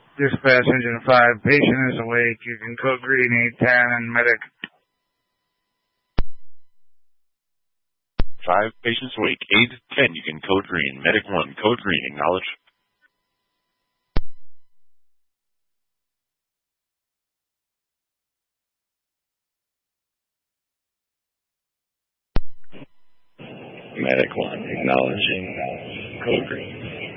Dispatch Engine 5, patient is awake. You can code green 810 and medic. 5, patients awake. 810, you can code green. Medic 1, code green, acknowledge. Medic 1, acknowledging. Code green.